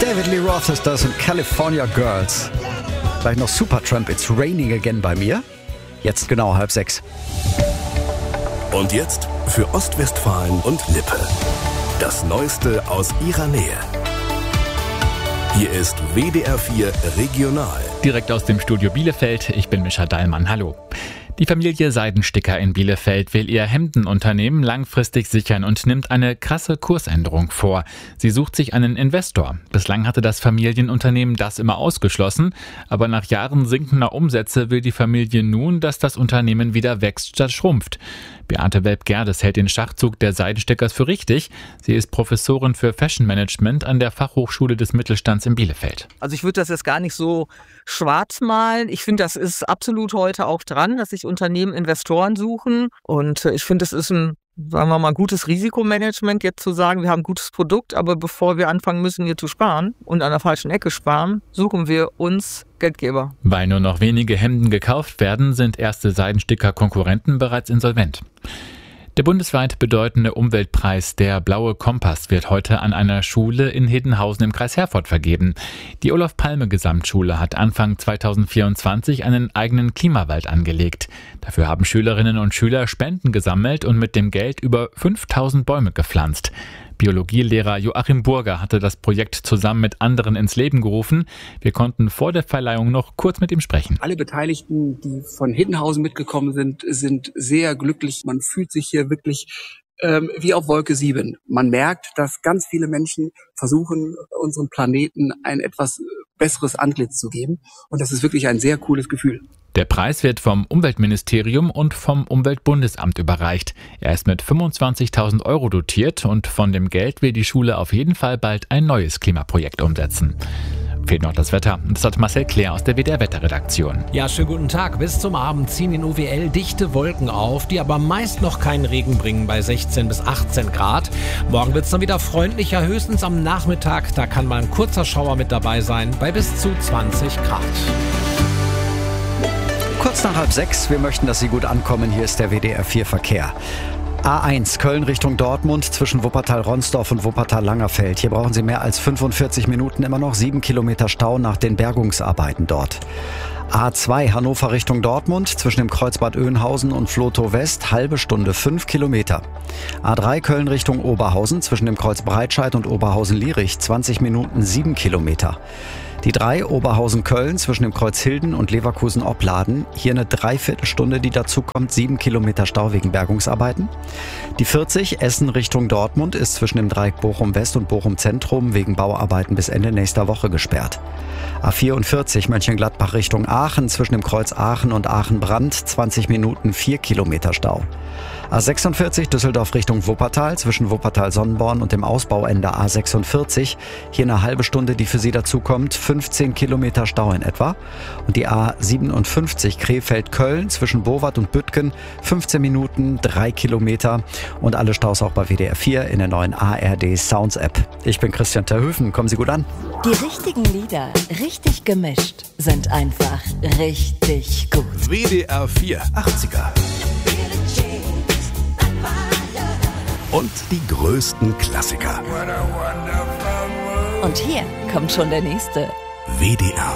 David Lee Roth ist das und California Girls. Gleich noch Supertramp, It's Raining Again bei mir. Jetzt genau 5:30. Und jetzt für Ostwestfalen und Lippe. Das Neueste aus ihrer Nähe. Hier ist WDR 4 Regional. Direkt aus dem Studio Bielefeld, ich bin Mischa Dallmann, hallo. Die Familie Seidensticker in Bielefeld will ihr Hemdenunternehmen langfristig sichern und nimmt eine krasse Kursänderung vor. Sie sucht sich einen Investor. Bislang hatte das Familienunternehmen das immer ausgeschlossen, aber nach Jahren sinkender Umsätze will die Familie nun, dass das Unternehmen wieder wächst statt schrumpft. Beate Welp-Gerdes hält den Schachzug der Seidenstickers für richtig. Sie ist Professorin für Fashion Management an der Fachhochschule des Mittelstands in Bielefeld. Also ich würde das jetzt gar nicht so schwarz malen. Ich finde, das ist absolut heute auch dran, dass sich Unternehmen Investoren suchen. Und ich finde, es ist ein, sagen wir mal, gutes Risikomanagement, jetzt zu sagen, wir haben ein gutes Produkt, aber bevor wir anfangen müssen, hier zu sparen und an der falschen Ecke sparen, suchen wir uns Geldgeber. Weil nur noch wenige Hemden gekauft werden, sind erste Seidensticker-Konkurrenten bereits insolvent. Der bundesweit bedeutende Umweltpreis Der Blaue Kompass wird heute an einer Schule in Hiddenhausen im Kreis Herford vergeben. Die Olof-Palme-Gesamtschule hat Anfang 2024 einen eigenen Klimawald angelegt. Dafür haben Schülerinnen und Schüler Spenden gesammelt und mit dem Geld über 5000 Bäume gepflanzt. Biologielehrer Joachim Burger hatte das Projekt zusammen mit anderen ins Leben gerufen. Wir konnten vor der Verleihung noch kurz mit ihm sprechen. Alle Beteiligten, die von Hiddenhausen mitgekommen sind, sind sehr glücklich. Man fühlt sich hier wirklich wie auf Wolke 7. Man merkt, dass ganz viele Menschen versuchen, unserem Planeten ein etwas besseres Antlitz zu geben. Und das ist wirklich ein sehr cooles Gefühl. Der Preis wird vom Umweltministerium und vom Umweltbundesamt überreicht. Er ist mit 25.000 € dotiert und von dem Geld will die Schule auf jeden Fall bald ein neues Klimaprojekt umsetzen. Fehlt noch das Wetter. Das hat Marcel Claire aus der WDR-Wetterredaktion. Ja, schönen guten Tag. Bis zum Abend ziehen in OWL dichte Wolken auf, die aber meist noch keinen Regen bringen bei 16 bis 18 Grad. Morgen wird es dann wieder freundlicher, höchstens am Nachmittag. Da kann mal ein kurzer Schauer mit dabei sein, bei bis zu 20 Grad. Kurz nach 5:30. Wir möchten, dass Sie gut ankommen. Hier ist der WDR 4 Verkehr. A1 Köln Richtung Dortmund zwischen Wuppertal-Ronsdorf und Wuppertal-Langerfeld. Hier brauchen Sie mehr als 45 Minuten, immer noch 7 Kilometer Stau nach den Bergungsarbeiten dort. A2 Hannover Richtung Dortmund zwischen dem Kreuz Bad Oeynhausen und Flotow West, halbe Stunde 5 Kilometer. A3 Köln Richtung Oberhausen zwischen dem Kreuz Breitscheid und Oberhausen-Lierich, 20 Minuten 7 Kilometer. Die 3 Oberhausen-Köln zwischen dem Kreuz Hilden und Leverkusen-Opladen. Hier eine Dreiviertelstunde, die dazu kommt, 7 Kilometer Stau wegen Bergungsarbeiten. Die 40 Essen Richtung Dortmund ist zwischen dem Dreieck Bochum-West und Bochum-Zentrum wegen Bauarbeiten bis Ende nächster Woche gesperrt. A44 Mönchengladbach Richtung Aachen zwischen dem Kreuz Aachen und Aachen-Brand, 20 Minuten 4 Kilometer Stau. A46 Düsseldorf Richtung Wuppertal zwischen Wuppertal-Sonnenborn und dem Ausbauende A46. Hier eine halbe Stunde, die für Sie dazukommt, 15 Kilometer Stau in etwa. Und die A57 Krefeld-Köln zwischen Bowat und Büttgen, 15 Minuten, 3 Kilometer. Und alle Staus auch bei WDR 4 in der neuen ARD Sounds App. Ich bin Christian Terhöfen, kommen Sie gut an. Die richtigen Lieder, richtig gemischt, sind einfach richtig gut. WDR 4 80er. Und die größten Klassiker. Und hier kommt schon der nächste. WDR